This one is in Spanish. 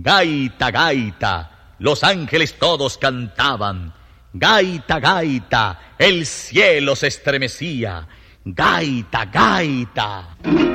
Gaita, gaita, los ángeles todos cantaban. Gaita, gaita, el cielo se estremecía. Gaita, gaita.